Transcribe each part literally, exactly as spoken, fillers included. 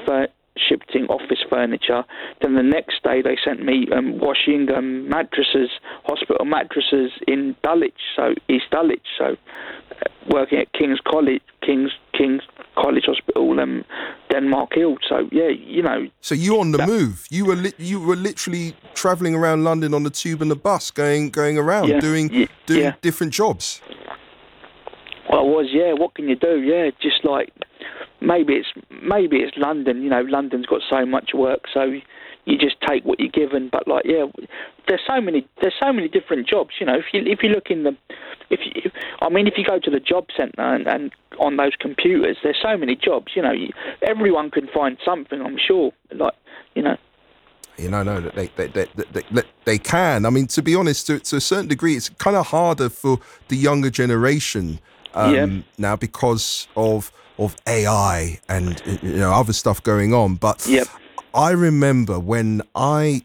fur- shipped in office furniture. Then the next day they sent me um, washing um, mattresses, hospital mattresses in Dulwich, so East Dulwich. So uh, working at King's College, King's King's College Hospital, um, Denmark Hill. So yeah, you know. So you on the that, move? You were li- you were literally travelling around London on the tube and the bus, going going around, yeah, doing yeah, doing yeah. different jobs. Well, I was, yeah. What can you do? Yeah, just like maybe it's maybe it's London. You know, London's got so much work, so you just take what you're given. But like, yeah, there's so many there's so many different jobs. You know, if you if you look in the if you, I mean, if you go to the job centre and, and on those computers, there's so many jobs. You know, you, everyone can find something. I'm sure. Like, you know. You know, no, they they, they they they they can. I mean, to be honest, to, to a certain degree, it's kind of harder for the younger generation um, yeah. now because of of A I and you know other stuff going on. But yep. I remember when I,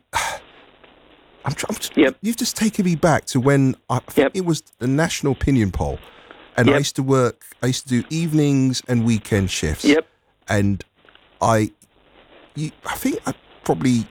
I'm, I'm yep. you've just taken me back to when I think yep. it was the National Opinion Poll, and yep. I used to work. I used to do evenings and weekend shifts. Yep. And I, you, I think I probably.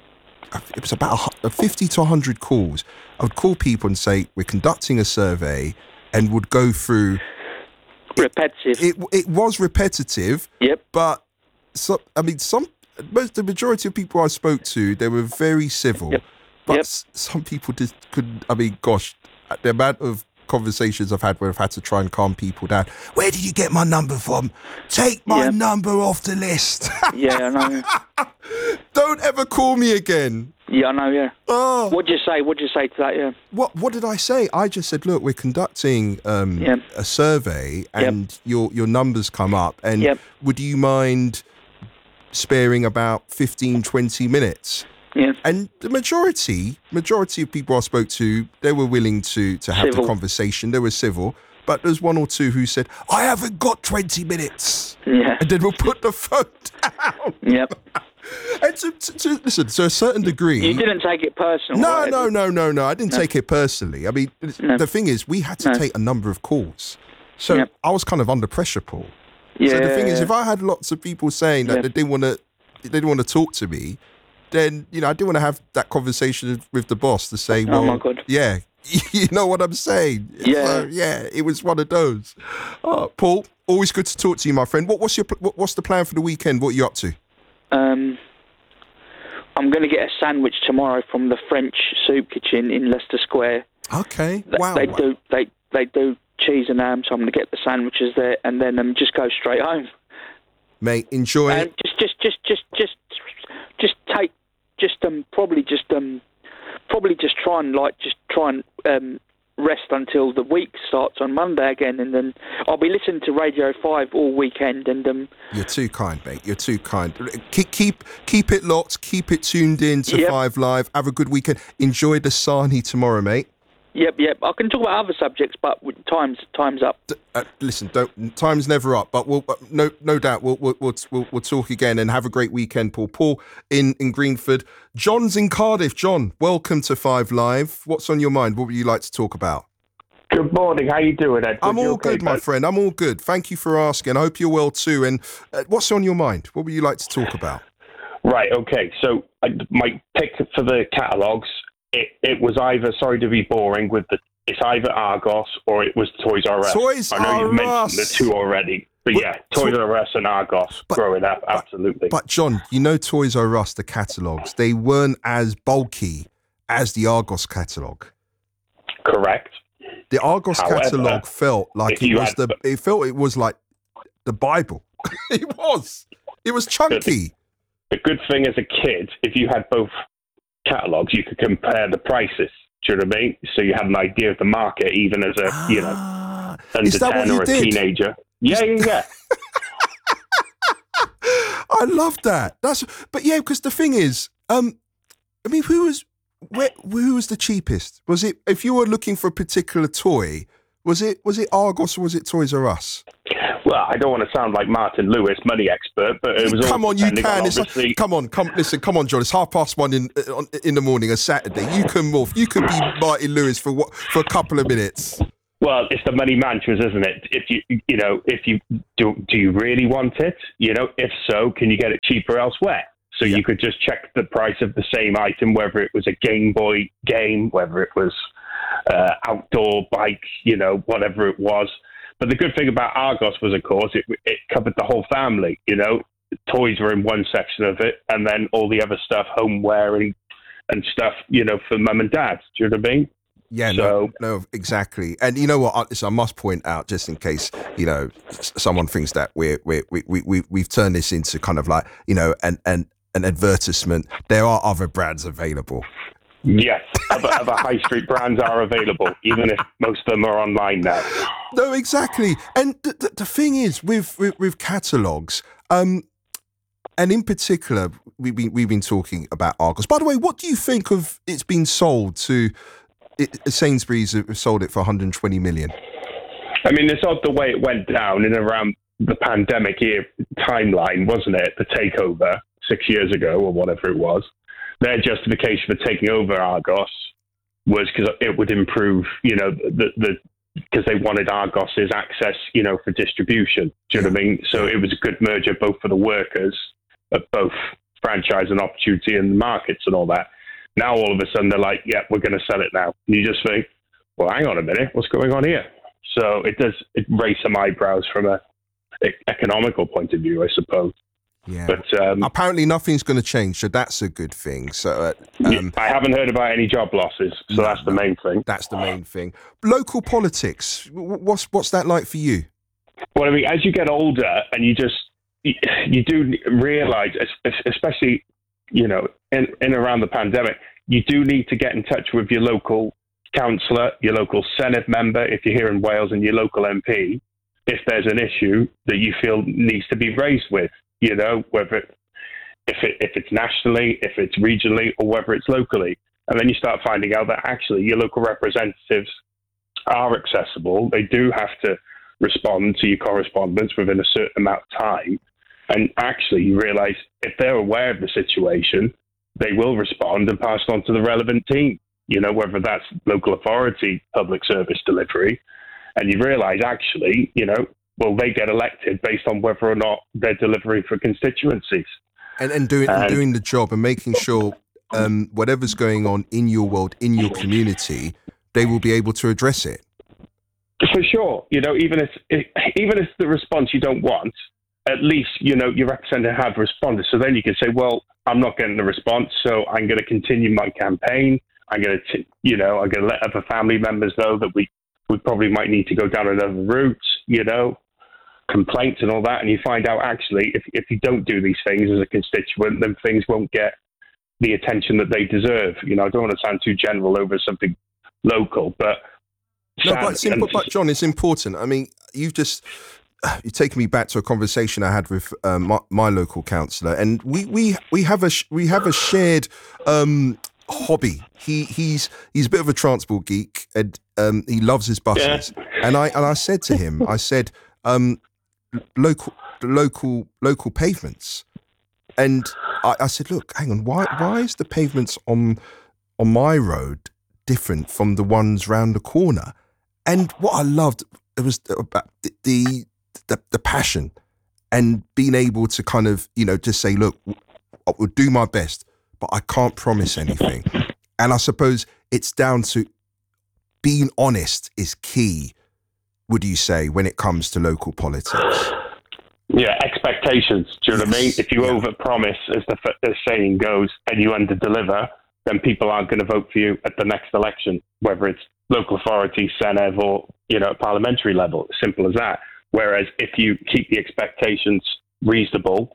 It was about fifty to one hundred calls. I would call people and say, we're conducting a survey, and would go through... Repetitive. It, it, it was repetitive. Yep. But, so, I mean, some most the majority of people I spoke to, they were very civil. Yep. But yep. s- some people just couldn't... I mean, gosh, the amount of conversations I've had where I've had to try and calm people down. Where did you get my number from? Take my yep. number off the list. yeah, I know. Don't ever call me again. Yeah, I know, yeah. Oh. What'd you say? What'd you say to that, yeah? What What did I say? I just said, look, we're conducting um, yep. a survey and yep. your, your numbers come up. And yep. would you mind sparing about fifteen, twenty minutes? Yeah. And the majority, majority of people I spoke to, they were willing to, to have civil. the conversation. They were civil. But there's one or two who said, I haven't got twenty minutes. Yeah. And then we'll put the phone down. Yep. And to, to, to, listen, to a certain degree... You didn't take it personal. No, no, no, no, no. I didn't no. take it personally. I mean, no. the thing is, we had to no. take a number of calls. So yep. I was kind of under pressure, Paul. Yeah. So the thing is, if I had lots of people saying that yep. they didn't want to they didn't want to talk to me, then, you know, I didn't want to have that conversation with the boss to say, well, oh my God. yeah, you know what I'm saying? Yeah. So, yeah, it was one of those. Uh, Paul, always good to talk to you, my friend. What, what's your what, What's the plan for the weekend? What are you up to? Um... I'm going to get a sandwich tomorrow from the French Soup Kitchen in Leicester Square. Okay. They, wow. They do they they do cheese and ham, so I'm going to get the sandwiches there and then um, just go straight home. Mate, enjoy and it. Just just just just just just take just um probably just um probably just try and like just try and um rest until the week starts on Monday again, and then I'll be listening to Radio five all weekend. And um, you're too kind, mate. You're too kind. Keep keep keep it locked. Keep it tuned in to yep. Five Live. Have a good weekend. Enjoy the Sarnie tomorrow, mate. Yep, yep. I can talk about other subjects, but time's time's up. Uh, listen, don't time's never up. But we'll uh, no no doubt we'll we'll, we'll we'll we'll talk again. And have a great weekend, Paul. Paul in in Greenford. John's in Cardiff. John, welcome to Five Live. What's on your mind? What would you like to talk about? Good morning. How you doing, Ed? I'm all okay, good, my bud? friend. I'm all good. Thank you for asking. I hope you're well too. And uh, what's on your mind? What would you like to talk about? Right. Okay. So I, my pick for the catalogues, it, it was either, sorry to be boring, with the it's either Argos or it was Toys R Us. Toys I know R you've mentioned Us. the two already, but, but yeah, Toys to- R Us and Argos but, growing up, but, absolutely. But John, you know Toys R Us, the catalogues, they weren't as bulky as the Argos catalogue. Correct. The Argos However, catalogue felt like it was had, the. It felt it was like the Bible. It was. It was chunky. The, the good thing as a kid, if you had both catalogues, you could compare the prices. Do you know what I mean? So you had an idea of the market, even as a ah, you know under ten or a did? teenager. Yeah, yeah, yeah. I love that. That's. But yeah, because the thing is, um, I mean, who was. Where, who was the cheapest? Was it, if you were looking for a particular toy, was it was it Argos or was it Toys R Us? Well, I don't want to sound like Martin Lewis, money expert, but it was come all on, you can. on, It's like, come on, come listen, come on, John. It's half past one in in the morning, a Saturday. You can morph. You can be Martin Lewis for what for a couple of minutes. Well, it's the money mantras, isn't it? If you, you know, if you do, do you really want it? You know, if so, can you get it cheaper elsewhere? So yeah. you could just check the price of the same item, whether it was a Game Boy game, whether it was uh, outdoor bike, you know, whatever it was. But the good thing about Argos was, of course, it, it covered the whole family. You know, toys were in one section of it, and then all the other stuff, homeware and and stuff, you know, for mum and dad. Do you know what I mean? Yeah, so, no, no, exactly. And you know what? I, I must point out, just in case, you know, someone thinks that we're, we're, we we we we've turned this into kind of like, you know, an an, an advertisement. There are other brands available. Yes, other, other high street brands are available, even if most of them are online now. No, exactly. And the, the, the thing is, with with, with catalogues, um, and in particular, we've been we've been talking about Argos. By the way, what do you think of it's been sold to? It, Sainsbury's have sold it for one hundred twenty million. I mean, it's odd the way it went down in around the pandemic year timeline, wasn't it? The takeover six years ago or whatever it was. Their justification for taking over Argos was because it would improve, you know, the the because they wanted Argos's access, you know, for distribution. Do you know what I mean? So it was a good merger both for the workers of both franchise and opportunity and the markets and all that. Now, all of a sudden, they're like, yeah, we're going to sell it now. And you just think, well, hang on a minute, what's going on here? So it does it raise some eyebrows from a, a economical point of view, I suppose. Yeah. But um, apparently nothing's going to change, so that's a good thing. So uh, um, I haven't heard about any job losses, so no, that's the no, main thing. That's the main thing. Local politics, what's what's that like for you? Well, I mean, as you get older and you just, you, you do realise, especially, you know, in, in around the pandemic, you do need to get in touch with your local councillor, your local Senedd member, if you're here in Wales, and your local M P, if there's an issue that you feel needs to be raised with, you know, whether it, if it, if it's nationally, if it's regionally, or whether it's locally. And then you start finding out that actually your local representatives are accessible. They do have to respond to your correspondence within a certain amount of time. And actually, you realise if they're aware of the situation, they will respond and pass it on to the relevant team, you know, whether that's local authority, public service delivery. And you realise, actually, you know, well, they get elected based on whether or not they're delivering for constituencies. And, and, doing, and, and doing the job and making sure um, whatever's going on in your world, in your community, they will be able to address it. For sure. You know, even if, even if the response you don't want, at least, you know, your representative have responded. So then you can say, well, I'm not getting the response, so I'm going to continue my campaign. I'm going to, you know, I'm going to let other family members know that we, we probably might need to go down another route, you know, complaints and all that. And you find out, actually, if, if you don't do these things as a constituent, then things won't get the attention that they deserve. You know, I don't want to sound too general over something local, but... No, but, it's imp- but John, it's important. I mean, you've just... You're taking me back to a conversation I had with um, my, my local councillor, and we, we we have a sh- we have a shared um, hobby. He he's he's a bit of a transport geek, and um, he loves his buses. Yeah. And I and I said to him, I said, um, local local local pavements, and I, I said, look, hang on, why why is the pavements on on my road different from the ones round the corner? And what I loved, it was about the, the The, the passion and being able to kind of, you know, just say, look, I will do my best, but I can't promise anything. And I suppose it's down to being honest is key, would you say, when it comes to local politics? Yeah, expectations. Do you know yes. what I mean? If you yeah. overpromise, as the, the saying goes, and you underdeliver, then people aren't going to vote for you at the next election, whether it's local authority, Senedd, or, you know, parliamentary level. Simple as that. Whereas if you keep the expectations reasonable,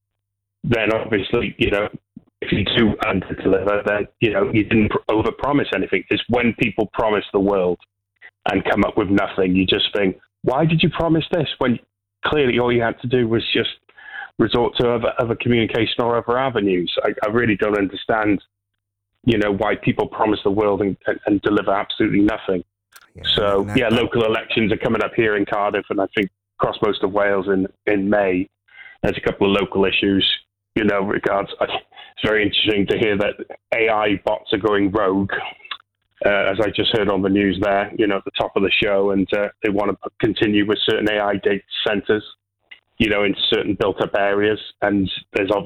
then obviously, you know, if you do under-deliver, then, you know, you didn't over-promise anything. It's when people promise the world and come up with nothing, you just think, why did you promise this when clearly all you had to do was just resort to other, other communication or other avenues? I, I really don't understand, you know, why people promise the world and, and, and deliver absolutely nothing. Yeah, so, that, yeah, that, local elections are coming up here in Cardiff, and I think across most of Wales in, in May. There's a couple of local issues, you know, regards. It's very interesting to hear that A I bots are going rogue uh, as I just heard on the news there, you know, at the top of the show, and uh, they want to continue with certain A I data centers, you know, in certain built-up areas. And there's